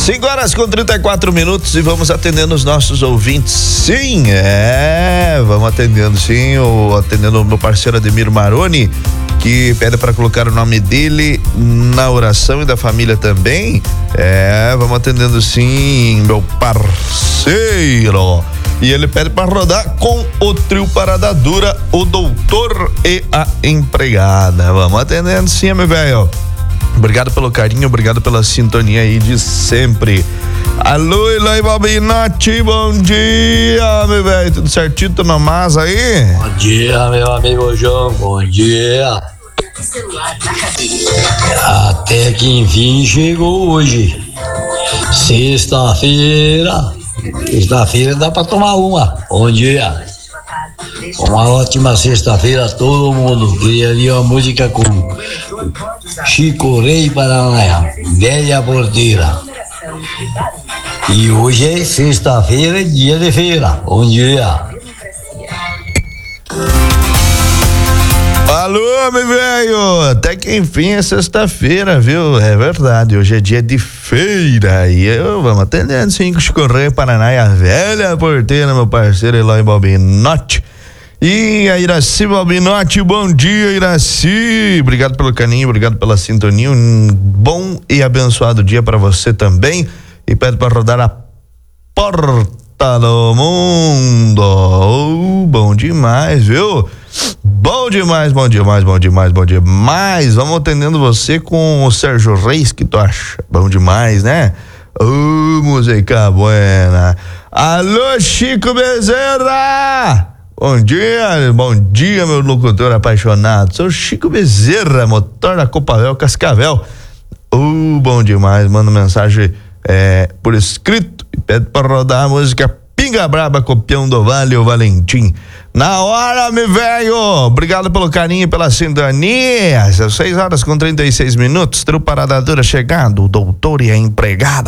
5h34 e vamos atendendo os nossos ouvintes. Sim, vamos atendendo sim, atendendo o meu parceiro Ademir Maroni, que pede para colocar o nome dele na oração e da família também. Vamos atendendo sim, meu parceiro. E ele pede para rodar com o trio Parada Dura, o doutor e a empregada. Vamos atendendo sim, meu velho. Obrigado pelo carinho, obrigado pela sintonia aí de sempre. Alô, Eloy Balbinotti, bom dia, meu velho. Tudo certinho, tô na massa aí? Bom dia, meu amigo João, bom dia. Até que enfim chegou hoje. Sexta-feira dá pra tomar uma. Bom dia. Uma ótima sexta-feira a todo mundo. Queria ali uma música com Chico Rei Paranaia, Velha Porteira. E hoje é sexta-feira, dia de feira. Bom dia. Alô, meu velho, até que enfim é sexta-feira, viu? É verdade, hoje é dia de feira e vamos atendendo sim com o Chico Rei Paranaia, Velha Porteira, meu parceiro Eloy Balbinotti. E a Iraci Balbinotti, bom dia, Iraci. Obrigado pelo carinho, obrigado pela sintonia. Um bom e abençoado dia para você também. E pede para rodar a Porta do Mundo. Bom demais, viu? Bom demais, bom demais, bom demais, bom demais. Vamos atendendo você com o Sérgio Reis, que tu acha? Bom demais, né? Música buena. Alô, Chico Bezerra! Bom dia, meu locutor apaixonado. Sou Chico Bezerra, motor da Copavel Cascavel. Bom demais. Manda mensagem por escrito e pede pra rodar a música Pinga Braba, Copião do Vale, o Valentim. Na hora, meu velho. Obrigado pelo carinho e pela sintonia. 6h36. Trio Parada Dura chegando, o doutor e a empregada.